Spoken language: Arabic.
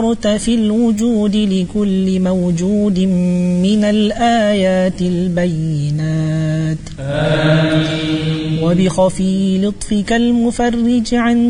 في الوجود لكل موجود من الآيات البينات. وبخفي لطفك المفرج عن